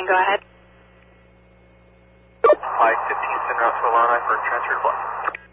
go ahead. Hi, 15 en route to Illini for transfer to Bluff.